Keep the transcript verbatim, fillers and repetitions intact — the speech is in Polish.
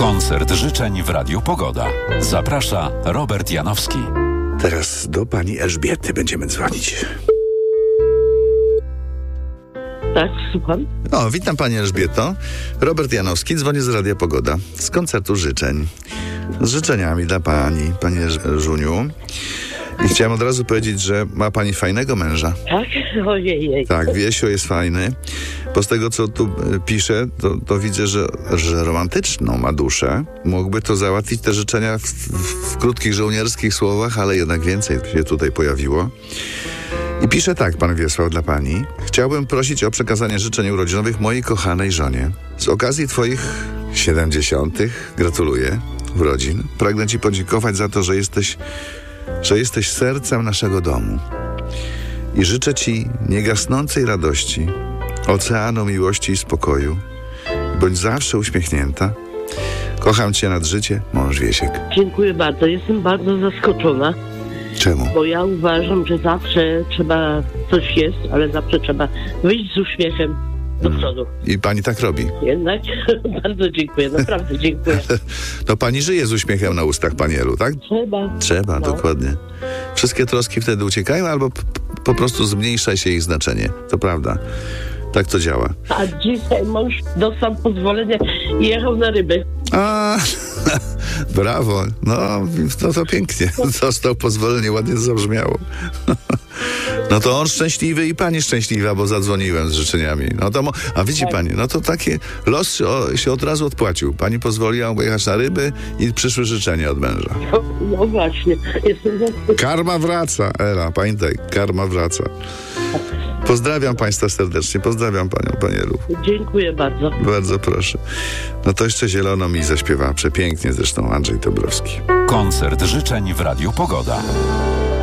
Koncert życzeń w Radiu Pogoda. Zaprasza Robert Janowski. Teraz do pani Elżbiety będziemy dzwonić. Tak, słucham. O, witam pani Elżbieto. Robert Janowski, dzwonię z Radia Pogoda, z koncertu życzeń. Z życzeniami dla pani, pani Żuniu. I chciałem od razu powiedzieć, że ma pani fajnego męża. Tak? Ojej. Tak, Wiesio jest fajny. Bo z tego, co tu pisze, to, to widzę, że, że romantyczną ma duszę. Mógłby to załatwić, te życzenia w, w, w krótkich żołnierskich słowach, ale jednak więcej się tutaj pojawiło. I pisze tak, pan Wiesław, dla pani. Chciałbym prosić o przekazanie życzeń urodzinowych mojej kochanej żonie. Z okazji twoich siedemdziesiątych, gratuluję, urodzin, pragnę ci podziękować za to, że jesteś, że jesteś sercem naszego domu. I życzę ci niegasnącej radości, oceanu miłości i spokoju. Bądź zawsze uśmiechnięta. Kocham cię nad życie, mąż Wiesiek. Dziękuję bardzo. Jestem bardzo zaskoczona, Czemu? bo ja uważam, że zawsze trzeba, coś jest, ale zawsze trzeba wyjść z uśmiechem do przodu. I pani tak robi. Jednak bardzo dziękuję, naprawdę dziękuję. No pani żyje z uśmiechem na ustach, panielu, tak? Trzeba. Trzeba, No. dokładnie. Wszystkie troski wtedy uciekają, albo p- po prostu zmniejsza się ich znaczenie. To prawda. Tak to działa. A dzisiaj mąż dostał pozwolenie i jechał na ryby. A, brawo. No, no to pięknie. Dostał pozwolenie, ładnie zabrzmiało. No to on szczęśliwy i pani szczęśliwa, bo zadzwoniłem z życzeniami. No to mo- a widzi pani, no to takie los się, o, się od razu odpłacił. Pani pozwoliła mu jechać na ryby i przyszły życzenia od męża. No, no właśnie, jestem zaskoczona. Karma wraca, Ela, pamiętaj, karma wraca. Pozdrawiam państwa serdecznie, pozdrawiam panią, panielu. Dziękuję bardzo. Bardzo proszę. No to jeszcze Zielono mi zaśpiewa przepięknie, zresztą Andrzej Dąbrowski. Koncert życzeń w Radiu Pogoda.